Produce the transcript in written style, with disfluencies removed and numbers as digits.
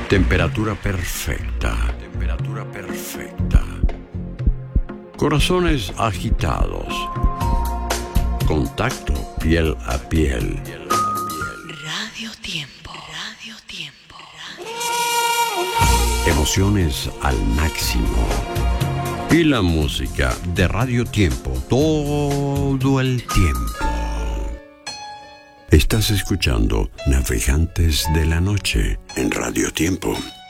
Temperatura perfecta. Temperatura perfecta. Corazones agitados. Contacto piel a piel. Radio Tiempo. Radio Tiempo. Emociones al máximo. Y la música de Radio Tiempo todo el tiempo. Estás escuchando Navegantes de la Noche en Radio Tiempo.